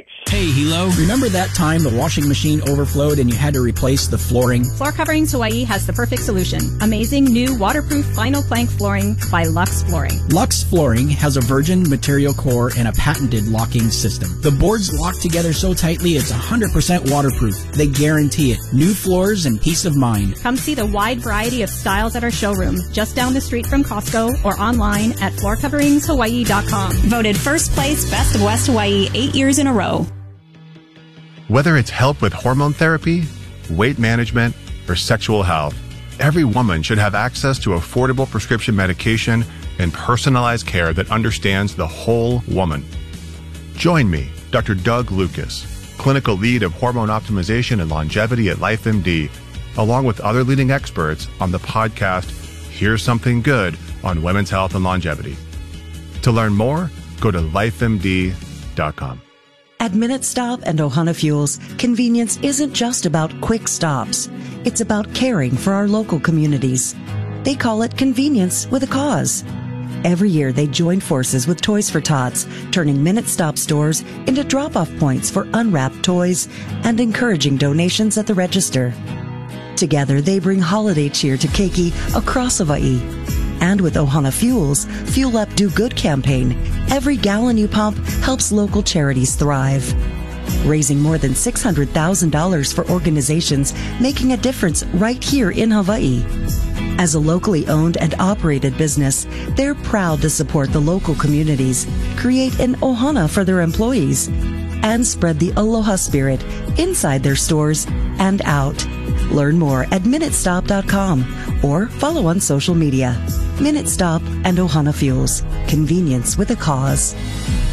Thanks. Hey, Hilo. Remember that time the washing machine overflowed and you had to replace the flooring? Floor Coverings Hawaii has the perfect solution. Amazing new waterproof vinyl plank flooring by Lux Flooring. Lux Flooring has a virgin material core and a patented locking system. The boards lock together so tightly it's 100% waterproof. They guarantee it. New floors and peace of mind. Come see the wide variety of styles at our showroom, just down the street from Costco or online at floorcoveringshawaii.com. Voted first place Best of West Hawaii 8 years in a row. Whether it's help with hormone therapy, weight management, or sexual health, every woman should have access to affordable prescription medication and personalized care that understands the whole woman. Join me, Dr. Doug Lucas, clinical lead of hormone optimization and longevity at LifeMD, along with other leading experts on the podcast, Here's Something Good on Women's Health and Longevity. To learn more, go to lifemd.com. At Minute Stop and Ohana Fuels, convenience isn't just about quick stops. It's about caring for our local communities. They call it convenience with a cause. Every year, they join forces with Toys for Tots, turning Minute Stop stores into drop-off points for unwrapped toys and encouraging donations at the register. Together, they bring holiday cheer to keiki across Hawaii. And with Ohana Fuels, Fuel Up Do Good campaign, every gallon you pump helps local charities thrive. Raising more than $600,000 for organizations making a difference right here in Hawaii. As a locally owned and operated business, they're proud to support the local communities, create an ohana for their employees, and spread the aloha spirit inside their stores and out. Learn more at MinuteStop.com or follow on social media. Minute Stop and Ohana Fuels. Convenience with a cause.